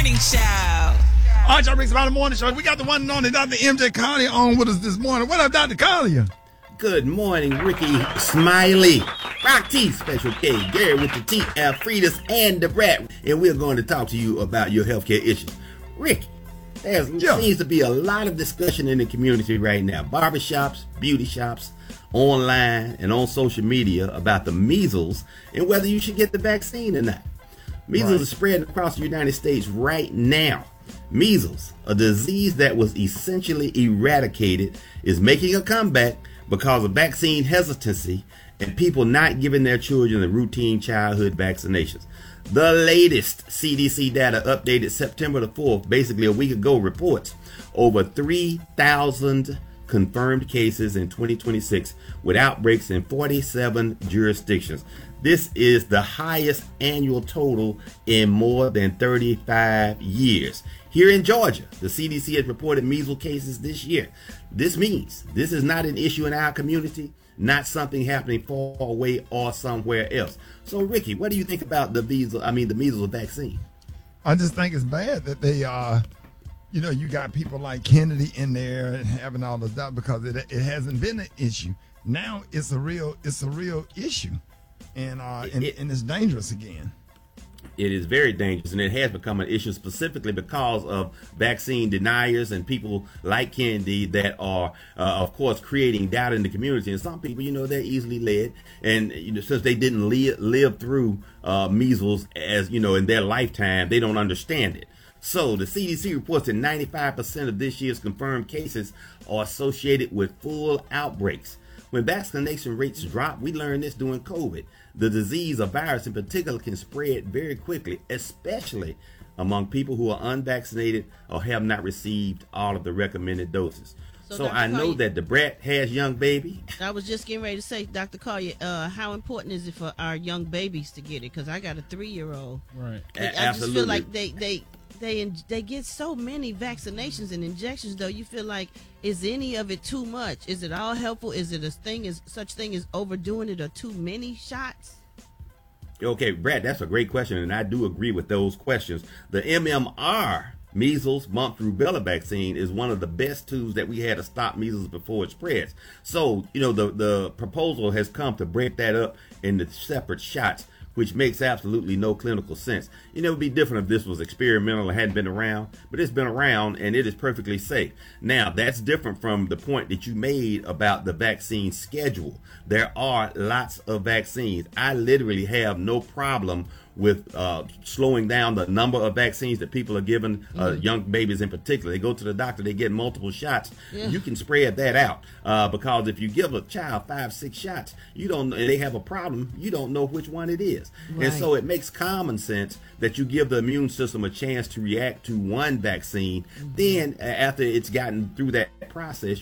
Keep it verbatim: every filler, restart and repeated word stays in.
Morning Show. All right, y'all, Rick's About the Morning Show. We got the one and only Doctor M J Collier on with us this morning. What up, Doctor Collier? Good morning, Ricky Smiley. Rock T, Special K, Gary with the T, Alfredus, and the Brat. And we're going to talk to you about your healthcare issues. Ricky, there yeah. seems to be a lot of discussion in the community right now. Barbershops, beauty shops, online, and on social media about the measles and whether you should get the vaccine or not. Measles right. is spreading across the United States right now. Measles, a disease that was essentially eradicated, is making a comeback because of vaccine hesitancy and people not giving their children the routine childhood vaccinations. The latest C D C data, updated September the fourth, basically a week ago, reports over three thousand confirmed cases in twenty twenty-six with outbreaks in forty-seven jurisdictions. This is the highest annual total in more than thirty-five years. Here in Georgia, the C D C has reported measles cases this year. This means this is not an issue in our community, not something happening far away or somewhere else. So, Ricky, what do you think about the measles? I mean, the measles vaccine? I just think it's bad that they, uh, you know, you got people like Kennedy in there and having all of that because it it hasn't been an issue. Now it's a real it's a real issue, and uh, and, it, and it's dangerous again. It is very dangerous, and it has become an issue specifically because of vaccine deniers and people like Kennedy that are, uh, of course, creating doubt in the community. And some people, you know, they're easily led, and you know, since they didn't live, live through uh, measles as you know in their lifetime, they don't understand it. So the C D C reports that ninety-five percent of this year's confirmed cases are associated with full outbreaks. When vaccination rates drop, we learned this during COVID. The disease, a virus in particular, can spread very quickly, especially among people who are unvaccinated or have not received all of the recommended doses. So, so I know Collier, that the Brat has young baby. I was just getting ready to say, Doctor Collier, uh, how important is it for our young babies to get it? Because I got a three-year-old. Right. I, I Absolutely. just feel like they they. They they get so many vaccinations and injections, though. You feel like, is any of it too much? Is it all helpful? Is it a thing as such thing as overdoing it or too many shots? Okay, Brad, that's a great question, and I do agree with those questions. The M M R, measles, mumps, rubella vaccine, is one of the best tools that we had to stop measles before it spreads. So, you know, the the proposal has come to break that up into separate shots, which makes absolutely no clinical sense. You know, it would be different if this was experimental and hadn't been around, but it's been around and it is perfectly safe. Now, that's different from the point that you made about the vaccine schedule. There are lots of vaccines. I literally have no problem with uh, slowing down the number of vaccines that people are given, uh, mm-hmm. young babies in particular. They go to the doctor, they get multiple shots. Yeah. You can spread that out uh, because if you give a child five, six shots, you don't, and they have a problem, you don't know which one it is. Right. And so it makes common sense that you give the immune system a chance to react to one vaccine. Mm-hmm. Then after it's gotten through that process,